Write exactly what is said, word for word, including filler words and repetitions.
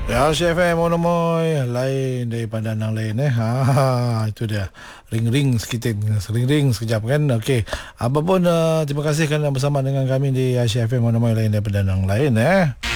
Ya, Chef eh, mau nomoy lain daripada yang lain eh. Ha, itu dia. Ring-ring sedikit, ring-ring sekejap kan. Okey. Apa pun uh, terima kasih kerana bersama dengan kami di Chef eh, mau nomoy lain daripada yang lain eh.